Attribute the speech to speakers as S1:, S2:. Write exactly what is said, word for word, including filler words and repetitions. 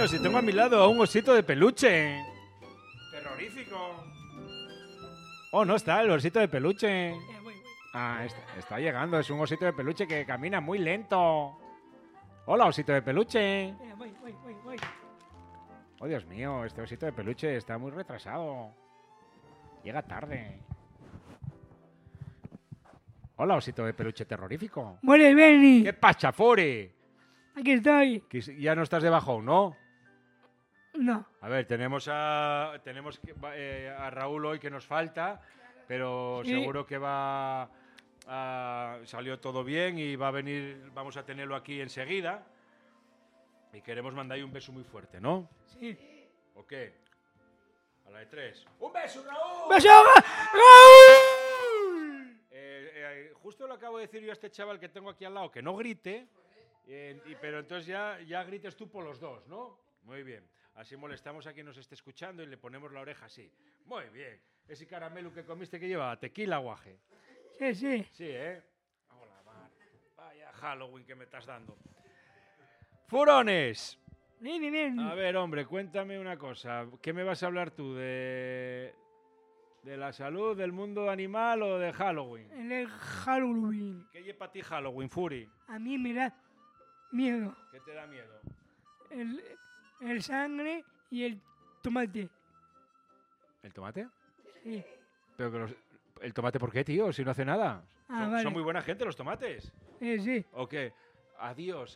S1: mío, si tengo a mi lado a un osito de peluche. Terrorífico. Oh, no está el osito de peluche.
S2: Eh, voy, voy.
S1: Ah, está, está llegando. Es un osito de peluche que camina muy lento. Hola, osito de peluche.
S2: Eh, voy, voy, voy, voy.
S1: Oh, Dios mío, este osito de peluche está muy retrasado. Llega tarde. Hola, osito de peluche terrorífico.
S2: Muere, Benny.
S1: ¿Qué pasa, Fore?
S2: Aquí estoy.
S1: Que ya no estás de bajón, ¿no?
S2: No.
S1: A ver, tenemos a tenemos que- va- eh, a Raúl hoy que nos falta, pero
S2: Sí.
S1: seguro que va a- salió todo bien y va a venir, vamos a tenerlo aquí enseguida. Y queremos mandarle un beso muy fuerte, ¿no?
S2: Sí.
S1: ¿O qué? A la de tres. ¡Un beso, Raúl!
S2: ¡Beso, Raúl!
S1: Eh, eh, justo lo acabo de decir yo a este chaval que tengo aquí al lado, que no grite, eh, y- pero entonces ya, ya grites tú por los dos, ¿no? Muy bien. Así molestamos a quien nos esté escuchando y le ponemos la oreja así. Muy bien. Ese caramelo que comiste que lleva tequila, guaje.
S2: Sí, sí.
S1: Sí, ¿eh? Hola, Mar. Vaya Halloween que me estás dando. ¡Furones!
S2: Bien, bien, bien.
S1: A ver, hombre, cuéntame una cosa. ¿Qué me vas a hablar tú? ¿De, de la salud, del mundo animal o de Halloween?
S2: En el Halloween.
S1: ¿Qué lleva para ti Halloween, Fury?
S2: A mí me da miedo.
S1: ¿Qué te da miedo?
S2: El, el sangre y el tomate.
S1: ¿El tomate?
S2: Sí.
S1: Pero que los- ¿El tomate por qué, tío? Si no hace nada.
S2: Ah,
S1: son,
S2: vale.
S1: son muy buena gente los tomates.
S2: Eh, sí.
S1: ¿O qué? Adiós.